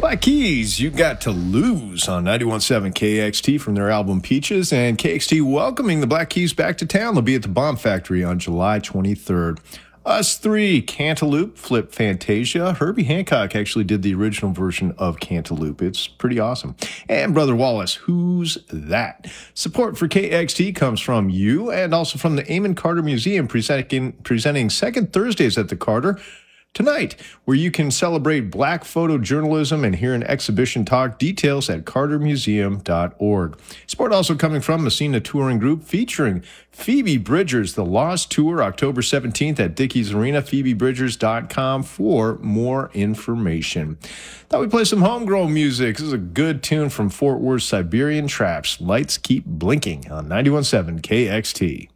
Black Keys, You Got to Lose on 91.7 KXT from their album Peaches, and KXT welcoming the Black Keys back to town. They'll be at the Bomb Factory on July 23rd. Us Three, Cantaloupe, Flip Fantasia. Herbie Hancock actually did the original version of Cantaloupe. It's pretty awesome. And Brother Wallace, Who's That? Support for KXT comes from you and also from the Amon Carter Museum presenting second Thursdays at the Carter tonight, where you can celebrate Black photojournalism and hear an exhibition talk. Details at cartermuseum.org. Support also coming from Messina Touring Group featuring Phoebe Bridgers, The Lost Tour, October 17th at Dickies Arena, phoebebridgers.com for more information. Thought we'd play some homegrown music. This is a good tune from Fort Worth, Siberian Traps. Lights Keep Blinking on 91.7 KXT.